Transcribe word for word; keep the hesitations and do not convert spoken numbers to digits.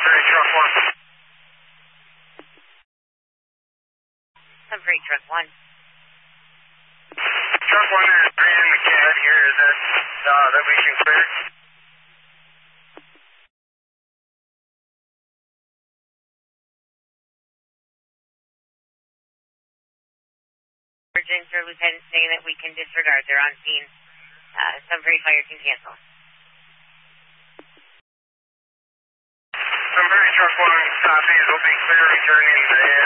Sunbury Truck one. Sunbury Truck one. Truck one is green in the C A D here. Is that, uh, that we can clear? Sergeant or Lieutenant saying that we can disregard. They're on scene. Uh, Sunbury Fire can cancel. Sunbury Truck one, copies will be clear returning to A